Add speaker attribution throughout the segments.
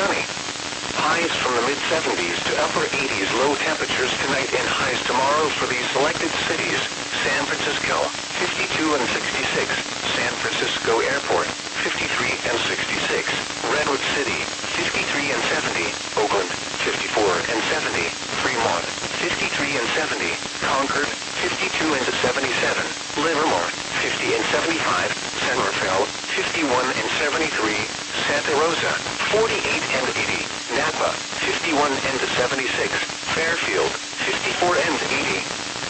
Speaker 1: sunny. Highs from the mid-70s to upper 80s, low temperatures tonight and highs tomorrow for these selected cities: San Francisco, 52 and 66, San Francisco Airport, 53 and 66, Redwood City, 53 and 70, Oakland, 54 and 70, Fremont, 53 and 70, Concord, 52 and 77, Livermore, 50 and 75, San Rafael, 51 and 73, Santa Rosa, 48 and 80, Napa, 51 and 76, Fairfield, 54 and 80.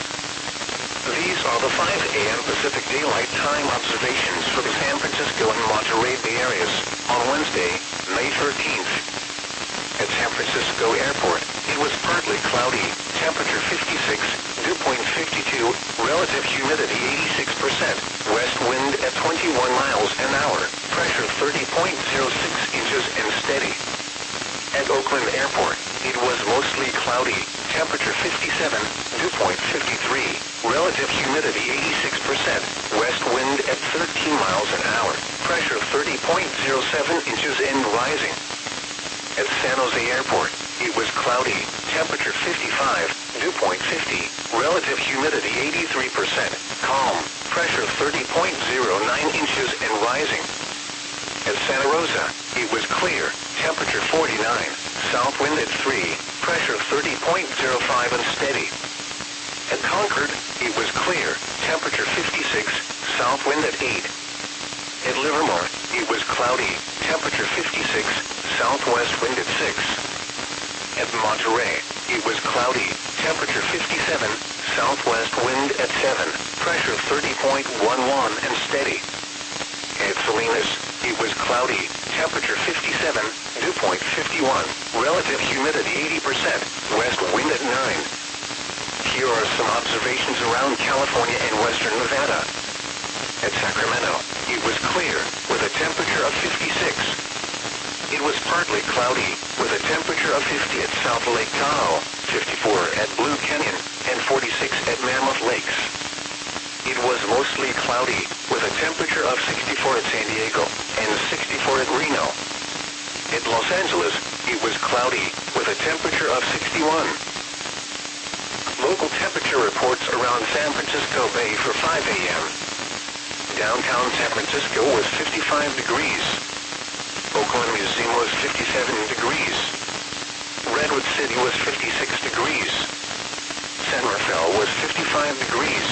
Speaker 1: These are the 5 a.m. Pacific Daylight Time observations for the San Francisco and Monterey Bay areas on Wednesday, May 13th. At San Francisco Airport, it was partly cloudy, temperature 56, dew point 52, relative humidity 86%, west wind at 21 miles an hour, pressure 30.06 inches and steady. At Oakland Airport, it was mostly cloudy, temperature 57, dew point 53, relative humidity 86%, west wind at 13 miles an hour, pressure 30.07 inches and rising. At San Jose Airport, it was cloudy, temperature 55, dew point 50, relative humidity 83%, calm, pressure 30.09 inches and rising. At Santa Rosa, it was clear, temperature 49, south wind at 3, pressure 30.05 and steady. At Concord, it was clear, temperature 56, south wind at 8. At Livermore, it was cloudy, temperature 56, southwest wind at 6. At Monterey, it was cloudy, temperature 57, southwest wind at 7, pressure 30.11 and steady. At Salinas, it was cloudy, temperature 57, dew point 51, relative humidity 80%, west wind at 9. Here are some observations around California and western Nevada. At Sacramento, it was clear, with a temperature of 56. It was partly cloudy, with a temperature of 50 at South Lake Tahoe, 54 at Blue Canyon, and 46 at Mammoth Lakes. It was mostly cloudy, with a temperature of 64 at San Diego, and 64 at Reno. At Los Angeles, it was cloudy, with a temperature of 61. Local temperature reports around San Francisco Bay for 5 a.m. Downtown San Francisco was 55 degrees. Oakland Museum was 57 degrees. Redwood City was 56 degrees. San Rafael was 55 degrees.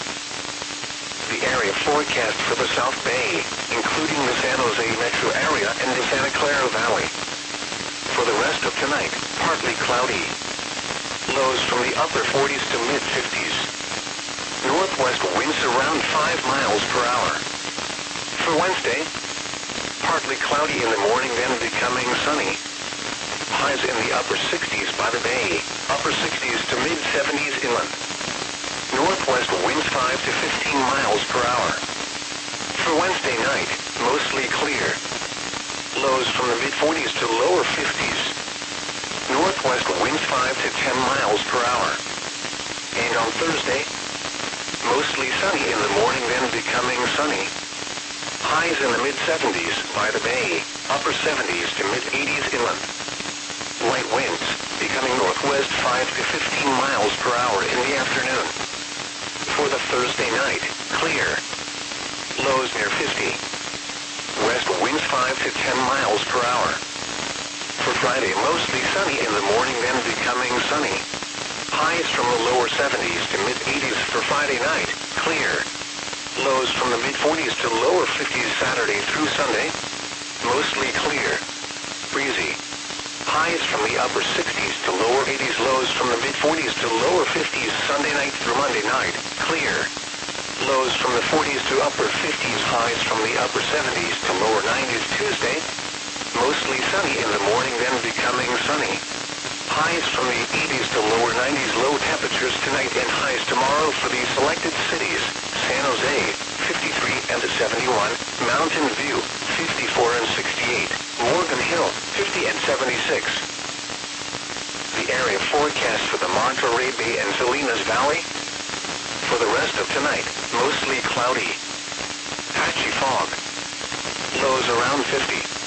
Speaker 1: The area forecast for the South Bay, including the San Jose metro area and the Santa Clara Valley. For the rest of tonight, partly cloudy. Lows from the upper 40s to mid-50s. Northwest winds around 5 miles per hour. For Wednesday, partly cloudy in the morning, then becoming sunny. Highs in the upper 60s by the bay, upper 60s to mid-70s inland. Northwest winds 5 to 15 miles per hour. For Wednesday night, mostly clear. Lows from the mid-40s to lower 50s. Northwest winds 5 to 10 miles per hour. And on Thursday, mostly sunny in the morning, then becoming sunny. Highs in the mid-70s by the bay, upper 70s to mid-80s inland. Light winds, becoming northwest 5 to 15 miles per hour in the afternoon. For the Thursday night, clear. Lows near 50. West winds 5 to 10 miles per hour. For Friday, mostly sunny in the morning, then becoming sunny. Highs from the lower 70s to mid-80s for Friday night, clear. Lows from the mid-40s to lower 50s Saturday through Sunday, mostly clear. Breezy. Highs from the upper 60s to lower 80s, lows from the mid-40s to lower 50s Sunday night through Monday night, clear. Lows from the 40s to upper 50s, highs from the upper 70s to lower 90s Tuesday, mostly sunny in the morning, then becoming sunny. Highs from the 80s to lower 90s, low temperatures tonight and highs tomorrow for these selected cities: San Jose, 53 and 71, Mountain View, 54 and 68, Morgan Hill, 50 and 76. The area forecast for the Monterey Bay and Salinas Valley. For the rest of tonight, mostly cloudy. Patchy fog. Lows around 50.